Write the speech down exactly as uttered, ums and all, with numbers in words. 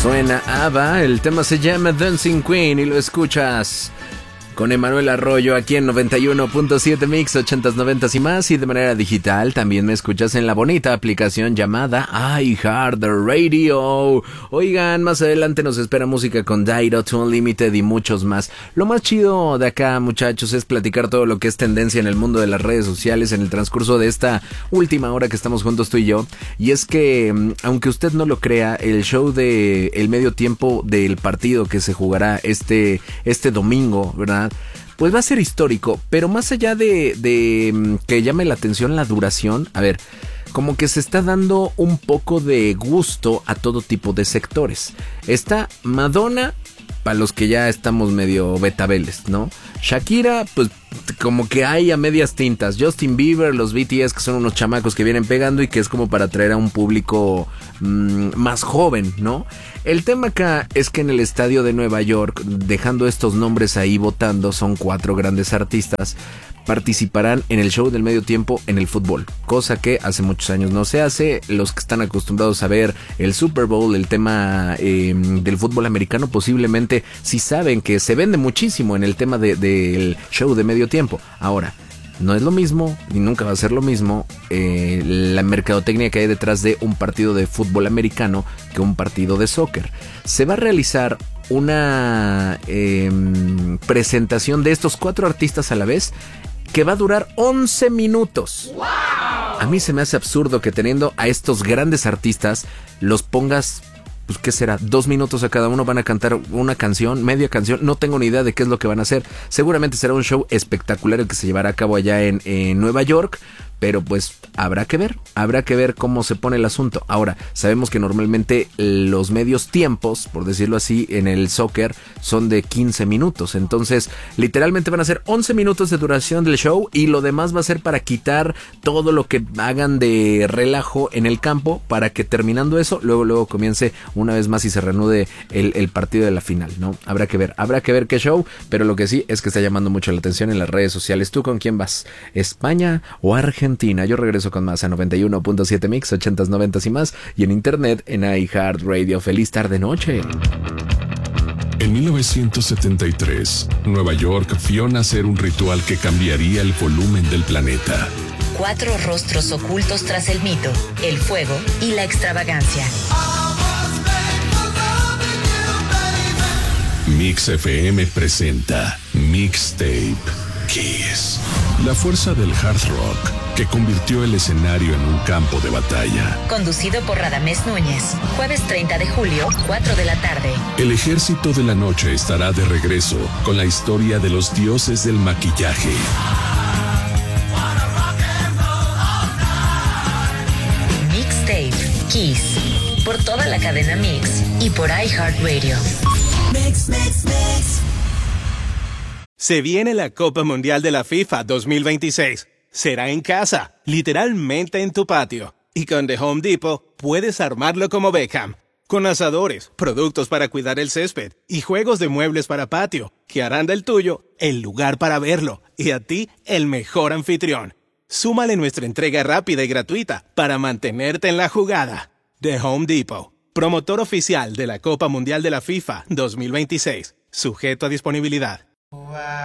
Suena ABBA, el tema se llama Dancing Queen y lo escuchas con Emanuel Arroyo aquí en noventa y uno punto siete Mix, ochentas, noventas y más, y de manera digital también me escuchas en la bonita aplicación llamada iHeartRadio. Oigan, más adelante nos espera música con Dairo, To Unlimited y muchos más. Lo más chido de acá, muchachos, es platicar todo lo que es tendencia en el mundo de las redes sociales en el transcurso de esta última hora que estamos juntos tú y yo. Y es que, aunque usted no lo crea, el show de el medio tiempo del partido que se jugará este, este domingo, ¿verdad? Pues va a ser histórico, pero más allá de, de que llame la atención la duración, a ver, como que se está dando un poco de gusto a todo tipo de sectores. Está Madonna, para los que ya estamos medio betabeles, ¿no? Shakira, pues como que hay a medias tintas. Justin Bieber, los B T S, que son unos chamacos que vienen pegando y que es como para atraer a un público mmm, más joven, ¿no? El tema acá es que en el estadio de Nueva York, dejando estos nombres ahí votando, son cuatro grandes artistas, participarán en el show del medio tiempo en el fútbol, cosa que hace muchos años no se hace. Los que están acostumbrados a ver el Super Bowl, el tema eh, del fútbol americano, posiblemente sí saben que se vende muchísimo en el tema de, del show de medio tiempo. Ahora, no es lo mismo, ni nunca va a ser lo mismo, eh, la mercadotecnia que hay detrás de un partido de fútbol americano que un partido de soccer. Se va a realizar una eh, presentación de estos cuatro artistas a la vez que va a durar once minutos. ¡Wow! A mí se me hace absurdo que teniendo a estos grandes artistas los pongas, pues ¿qué será? Dos minutos a cada uno, van a cantar una canción, media canción, no tengo ni idea de qué es lo que van a hacer. Seguramente será un show espectacular el que se llevará a cabo allá en, en Nueva York, pero pues habrá que ver, habrá que ver cómo se pone el asunto. Ahora, sabemos que normalmente los medios tiempos, por decirlo así, en el soccer son de quince minutos. Entonces, literalmente van a ser once minutos de duración del show y lo demás va a ser para quitar todo lo que hagan de relajo en el campo para que terminando eso, luego luego comience una vez más y se reanude el, el partido de la final, ¿no? Habrá que ver, habrá que ver qué show, pero lo que sí es que está llamando mucho la atención en las redes sociales. ¿Tú con quién vas? ¿España o Argentina? Yo regreso con más a noventa y uno punto siete Mix, ochentas, noventas y más, y en internet en iHeartRadio. Feliz tarde noche. En mil novecientos setenta y tres, Nueva York vio nacer un ritual que cambiaría el volumen del planeta. Cuatro rostros ocultos tras el mito, el fuego y la extravagancia. Mix F M presenta Mixtape Kiss. La fuerza del hard rock que convirtió el escenario en un campo de batalla. Conducido por Radamés Núñez. Jueves treinta de julio, cuatro de la tarde. El ejército de la noche estará de regreso con la historia de los dioses del maquillaje. Mixtape Kiss. Por toda la cadena Mix y por iHeartRadio. Mix, mix, mix. Se viene la Copa Mundial de la FIFA dos mil veintiséis. Será en casa, literalmente en tu patio. Y con The Home Depot puedes armarlo como Beckham. Con asadores, productos para cuidar el césped y juegos de muebles para patio, que harán del tuyo el lugar para verlo y a ti el mejor anfitrión. Súmale nuestra entrega rápida y gratuita para mantenerte en la jugada. The Home Depot, promotor oficial de la Copa Mundial de la FIFA dos mil veintiséis. Sujeto a disponibilidad.